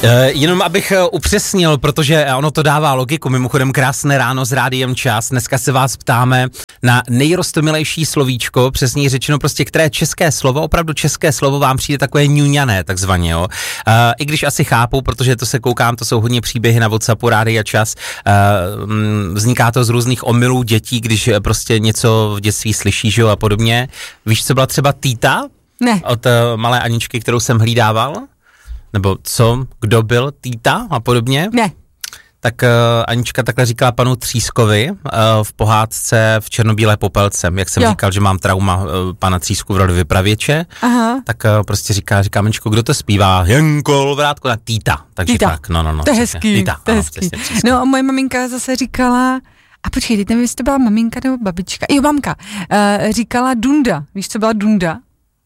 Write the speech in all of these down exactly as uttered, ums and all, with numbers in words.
jenom abych upřesnil, protože ono to dává logiku, mimochodem krásné ráno s Rádiem Čas, dneska se vás ptáme na nejrostomilejší slovíčko, přesněji řečeno prostě, které české slovo, opravdu české slovo vám přijde takové ňuňané, takzvaně, jo. Uh, I když asi chápu, protože to se koukám, to jsou hodně příběhy na WhatsAppu Rádia Čas, uh, vzniká to z různých omylů dětí, když prostě něco v dětství slyšíš, jo, a podobně. Víš, co byla třeba Týta? Ne. Od uh, malé Aničky, kterou jsem hlídával? Nebo co, kdo byl Týta a podobně? Ne. Tak uh, Anička takhle říkala panu Třískovi uh, v pohádce v Černobílé popelce, jak jsem jo. říkal, že mám trauma uh, pana Třísku v roli vypravěče, Aha. tak uh, prostě říká, říká Aničko, kdo to zpívá? Janko, vrátko, na Týta. Takže Týta. tak, no, no, no. To je hezký, Týta, to je ano, hezký. přesně, no a moje maminka zase říkala, a počkej, teď nevím, jestli to byla maminka nebo babička, jo, mamka, uh, říkala Dunda, víš, co byla Dunda?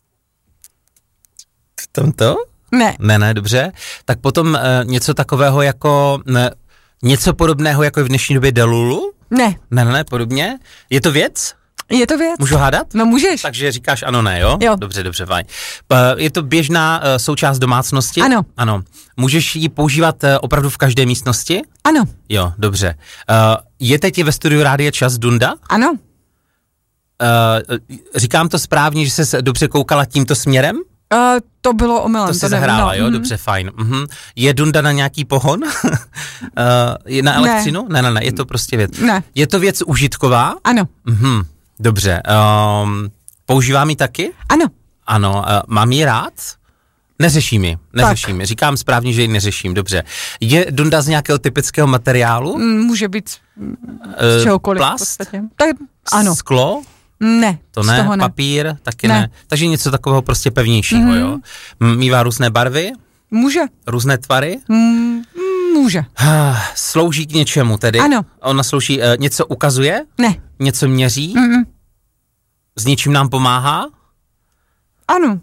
Tam to? Ne. Ne, ne, dobře. Tak potom uh, něco takového jako, ne, něco podobného jako v dnešní době Delulu? Ne. Ne, ne, ne, podobně. Je to věc? Je to věc? Můžu hádat? No můžeš. Takže říkáš ano, ne, jo? Jo. Dobře, dobře, fajn. Je to běžná uh, součást domácnosti? Ano. Ano. Můžeš ji používat uh, opravdu v každé místnosti? Ano. Jo, dobře. Uh, je teď ve studiu Rádia Čas Dunda? Ano. Uh, říkám to správně, že jsi dobře koukala tímto směrem? Uh, to bylo omylem. To jsi to zahrála, nevím, no. jo? Mm. Dobře, fajn. Uh-huh. Je Dunda na nějaký pohon? uh, je na elektřinu? Ne. ne, ne, ne, je to prostě věc. Ne. Je to věc užitková? Ano. Uh-huh. Dobře. Um, používám ji taky? Ano. Ano. Uh, mám ji rád? Neřeším ji, neřeším ji. Říkám správně, že ji neřeším, dobře. Je Dunda z nějakého typického materiálu? Může být z čehokoliv. Plast? V podstatě. Tak, ano. Sklo? Ne. To ne, ne. papír? Taky ne. ne. Takže něco takového prostě pevnějšího, mm-hmm. jo. Mívá různé barvy? Může. Různé tvary? Mm, může. Slouží k něčemu tedy? Ano. Ona slouží, uh, něco ukazuje? Ne. Něco měří? Mm-mm. S něčím nám pomáhá? Ano.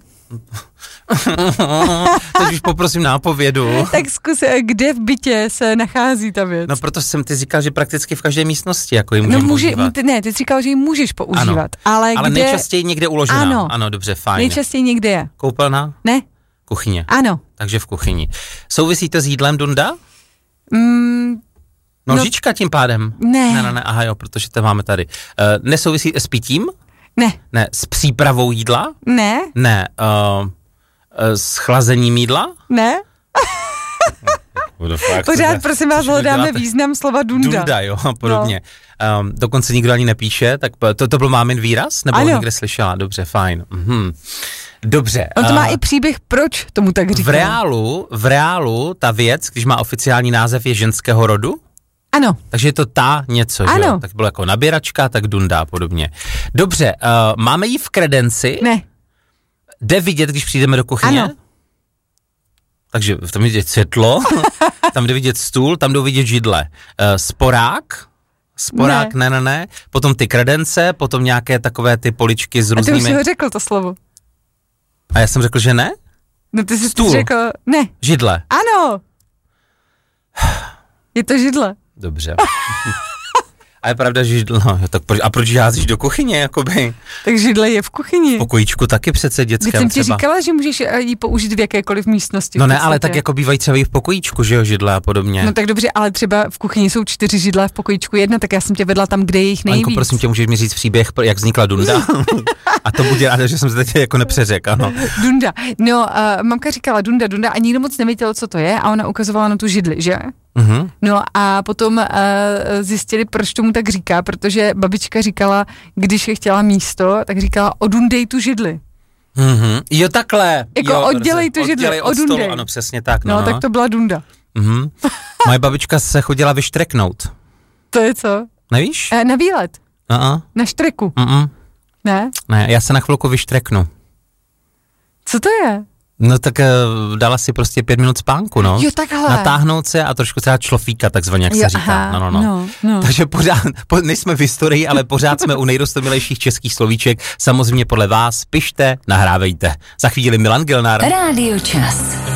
Teď už poprosím nápovědu. Tak zkus, kde v bytě se nachází ta věc? No proto jsem ty říkal, že prakticky v každé místnosti jako ji můžeme no, může, používat. Ne, ty jsi říkal, že ji můžeš používat. Ano. Ale, ale kde... nejčastěji někde uložená. Ano. Ano, dobře, fajn. Nejčastěji někde je. Koupelna? Ne. Kuchyně. Ano. Takže v kuchyni. Souvisí to s jídlem, Dunda? Mm, Nožička no, tím pádem? Ne. Ne, ne, ne, aha jo, protože to máme tady. Uh, nesouvisí s pitím? Ne. Ne, s přípravou jídla? Ne. Ne, uh, s chlazením jídla? Ne. Fakt, pořád, prosím vás, hledáme význam slova Dunda. Dunda, jo, podobně. No. Um, dokonce nikdo ani nepíše, tak to, to byl mámin výraz? Nebo ano. někde slyšela? Dobře, fajn. Mhm. Dobře. On to má uh, i příběh, proč tomu tak říká. V reálu, v reálu ta věc, když má oficiální název, je ženského rodu? Ano. Takže je to ta něco, ano. že jo? Tak bylo jako nabíračka, tak Dunda a podobně. Dobře, uh, máme ji v kredenci? Ne. Jde vidět, když přijdeme do kuchyně? Ano. Takže tam jde vidět světlo, tam jde vidět stůl, tam jdou vidět židle. Uh, sporák? Sporák, ne. ne, ne, ne. Potom ty kredence, potom nějaké takové ty poličky s různými... A ty už jsi ho řekl, to slovo. A já jsem řekl, že ne? No ty jsi Stůl. řekl, ne. Židle. Ano. Je to židle. Dobře. A je pravda, že židle, no, tak proč, a proč házíš do kuchyně, jakoby? Tak židle je v kuchyni. V pokojíčku taky přece dětském třeba. Když jsem ti říkala, že můžeš ji použít v jakékoliv místnosti. No ne, ale tak jako bývají třeba i v pokojíčku, že jo, židle a podobně. No tak dobře, ale třeba v kuchyni jsou čtyři židle, v pokojíčku jedna, tak já jsem tě vedla tam, kde je jich nejvíc. Anko, prosím tě, můžeš mi říct příběh, jak vznikla Dunda? A to bude ráda, že jsem se teď jako nepřeřekl, ano. Dunda. No, uh, mamka říkala Dunda, Dunda a nikdo moc nevěděl, co to je a ona ukazovala na tu židli, že? Uh-huh. No a potom uh, zjistili, proč tomu tak říká, protože babička říkala, když je chtěla místo, tak říkala odundej tu židli. Uh-huh. Jo, takhle. Jako jo, oddělej tu židli, oddělej od odundej. stolu, ano, přesně tak. No, no, no, tak to byla Dunda. Uh-huh. Moje babička se chodila vyštreknout. To je co? Nevíš? E, na výlet. Uh-uh. Na štreku. Uh-uh. Ne? Ne, já se na chvilku vyštreknu. Co to je? No tak uh, dala si prostě pět minut spánku, no. Jo, takhle. Natáhnout se a trošku třeba člofíka, takzvaně, jak jo, se říká. Aha, no, no, no. no, no. Takže pořád, po, nejsme v historii, ale pořád jsme u nejrostomilejších českých slovíček. Samozřejmě podle vás, pište, nahrávejte. Za chvíli Milan Gilnár. Rádio Čas.